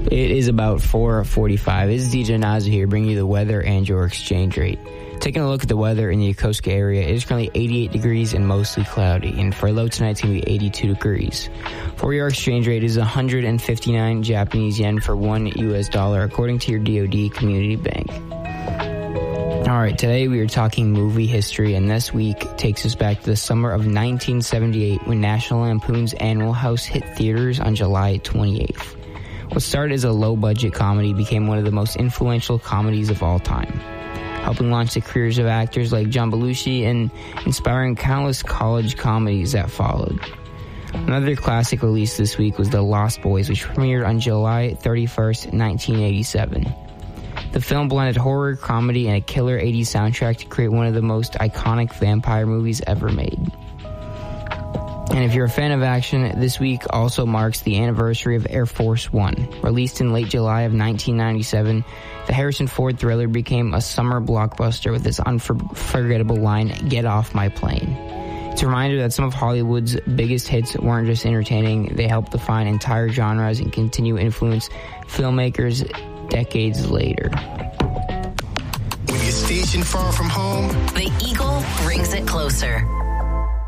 It is about 4:45. This is DJ Naza here, bringing you the weather and your exchange rate. Taking a look at the weather in the Yokosuka area, it is currently 88 degrees and mostly cloudy. And for a low tonight, it's going to be 82 degrees. For your exchange rate is 159 Japanese yen for $1 US, according to your DoD Community Bank. All right, today we are talking movie history, and this week takes us back to the summer of 1978 when National Lampoon's Animal House hit theaters on July 28th. What started as a low-budget comedy became one of the most influential comedies of all time, helping launch the careers of actors like John Belushi and inspiring countless college comedies that followed. Another classic release this week was The Lost Boys, which premiered on July 31st, 1987. The film blended horror, comedy, and a killer 80s soundtrack to create one of the most iconic vampire movies ever made. And if you're a fan of action, this week also marks the anniversary of Air Force One. Released in late July of 1997, the Harrison Ford thriller became a summer blockbuster with its unforgettable line, "Get off my plane." It's a reminder that some of Hollywood's biggest hits weren't just entertaining, they helped define entire genres and continue to influence filmmakers decades later. When you're stationed far from home, the Eagle brings it closer.